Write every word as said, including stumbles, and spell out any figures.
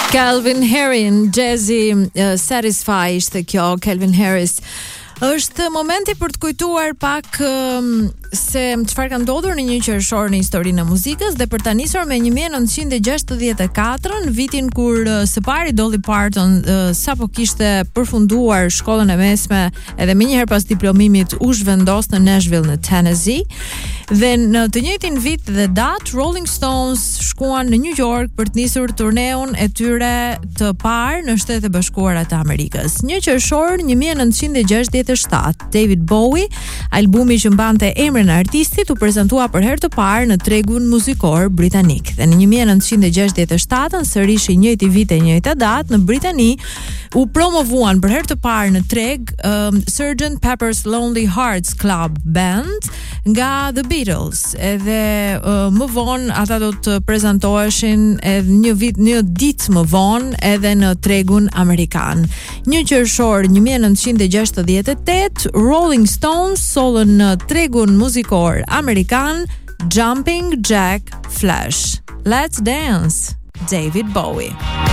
Calvin Harris, Jazzy uh, Satisfy ishte kjo, Calvin Harris. Është momenti për të kujtuar pak um, se çfarë ka ndodhur në një qershor në historinë e muzikës dhe për ta nisur me një mijë e nëntëqind e gjashtëdhjetë e katër, në vitin kur uh, së pari Dolly Parton uh, sapo kishte përfunduar shkollën e mesme edhe më njëherë pas diplomimit u zhvendos në Nashville në Tennessee. Dhe në të njëjtin vit dhe datë Rolling Stones shkuan në New York për të nisur turneun e tyre të parë në Shtetet e Bashkuara të Amerikës. Një qershor një mijë e nëntëqind e gjashtëdhjetë e shtatë, David Bowie, albumi që mbante emrin e artistit, u prezantua për herë të parë në tregun muzikor britanik. Dhe në një mijë e nëntëqind e gjashtëdhjetë e shtatë, sërish i njëjti vit e njëjta datë në Britani, u promovuan për herë të parë në treg um, sergeant Pepper's Lonely Hearts Club Band nga The Beatles. Edhe uh, më vonë ata do të prezantoheshin edhe një vit, një ditë më vonë edhe në tregun amerikan. Një qershor një mijë e nëntëqind e gjashtëdhjetë e tetë, Rolling Stones sollën në tregun muzikor amerikan Jumping Jack Flash. Let's Dance, David Bowie.